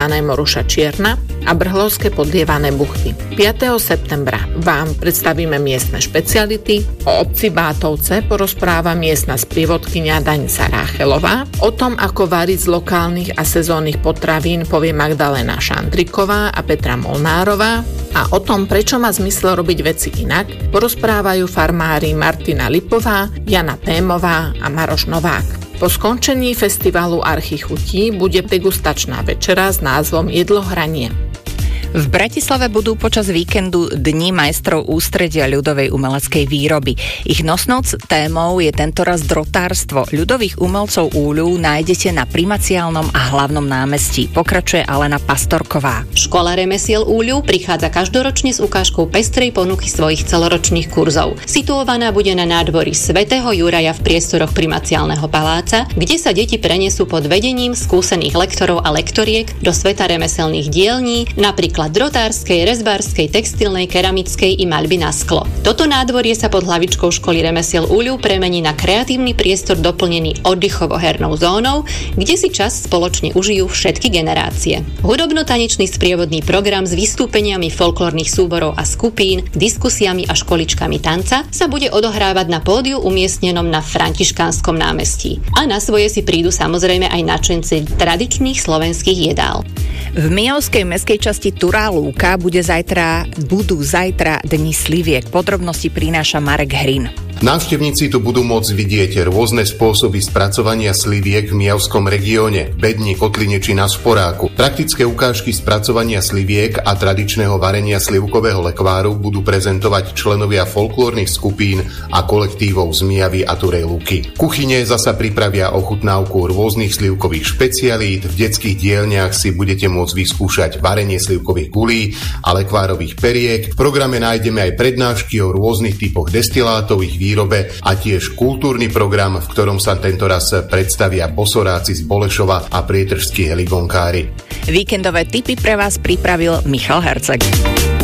podlievané Moruša Čierna a Brhlovské podlievané buchty. 5. septembra vám predstavíme miestne špeciality. O obci Bátovce porozpráva miestna sprievodkyňa Danica Ráchelová. O tom, ako variť z lokálnych a sezónnych potravín, povie Magdalena Šandriková a Petra Molnárová. A o tom, prečo má zmysel robiť veci inak, porozprávajú farmári Martina Lipová, Jana Pémová a Maroš Novák. Po skončení festivalu Archy chutí bude degustačná večera s názvom Jedlohranie. V Bratislave budú počas víkendu Dni majstrov ústredia ľudovej umeleckej výroby. Ich nosnou témou je tentoraz drotárstvo. Ľudových umelcov Úľu nájdete na Primaciálnom a Hlavnom námestí. Pokračuje Alena Pastorková. Škola remesiel Úľu prichádza každoročne s ukážkou pestrej ponuky svojich celoročných kurzov. Situovaná bude na nádvorí svätého Juraja v priestoroch Primaciálneho paláca, kde sa deti prenesú pod vedením skúsených lektorov a lektoriek do sveta remeselných dielní, napríklad drotárskej, rezbárskej, textilnej, keramickej i maľby na sklo. Toto nádvorie sa pod hlavičkou školy remesiel Úľu premení na kreatívny priestor doplnený oddychovo-hernou zónou, kde si čas spoločne užijú všetky generácie. Hudobno-tanečný sprievodný program s vystúpeniami folklórnych súborov a skupín, diskusiami a školičkami tanca sa bude odohrávať na pódiu umiestnenom na Františkánskom námestí. A na svoje si prídu samozrejme aj nadšenci tradičných slovenských jedál. V Mijovskej mestskej časti Turá Lúka budú zajtra Dni sliviek. Podrobnosti prináša Marek Hrin. Návštevníci tu budú môcť vidieť rôzne spôsoby spracovania sliviek v Mijavskom regióne, Bedni, Kotline či na Sporáku. Praktické ukážky spracovania sliviek a tradičného varenia slivkového lekváru budú prezentovať členovia folklórnych skupín a kolektívov z Mijavy a Turej Lúky. Kuchyne zasa pripravia ochutnávku rôznych slivkových špecialít, v detských dielniach si budete môcť vyskúšať varenie slivkových gulí a lekvárových periek. V programe nájdeme aj prednášky o rôznych typoch destilátov, ich výrobe a tiež kultúrny program, v ktorom sa tentoraz predstavia bosoráci z Bolešova a prietržskí heligonkári. Víkendové tipy pre vás pripravil Michal Herceg.